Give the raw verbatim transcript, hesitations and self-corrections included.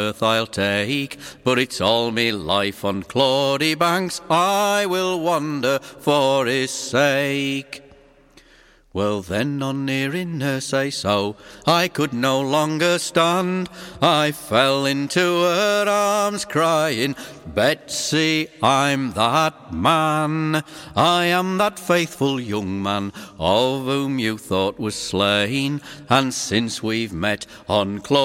earth I'll take, but it's all me life on Claudy Banks I will wander for his sake. Well then, on hearing her say so, I could no longer stand. I fell into her arms crying, Betsy, I'm that man. I am that faithful young man of whom you thought was slain, and since we've met on Claudy